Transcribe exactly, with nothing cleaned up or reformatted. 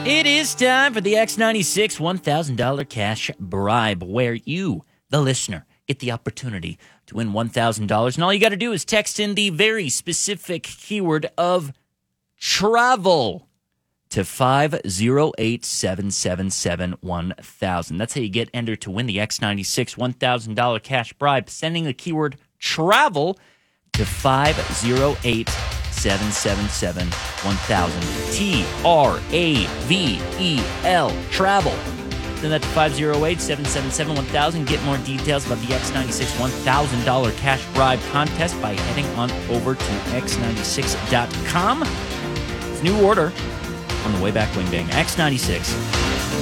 It is time for the X ninety-six one thousand dollars cash bribe, where you, the listener, get the opportunity to win one thousand dollars. And all you got to do is text in the very specific keyword of travel to five oh eight, seven seven seven, one thousand. That's how you get entered to win the X ninety-six one thousand dollars cash bribe, sending the keyword travel to five oh eight, seven seven seven, one thousand. T R A V E L, travel. Send that to five oh eight, seven seven seven, one thousand. Get more details about the X ninety-six one thousand dollars cash bribe contest by heading on over to x ninety-six dot com. It's a new order on the way back, Wing Bang. X ninety-six.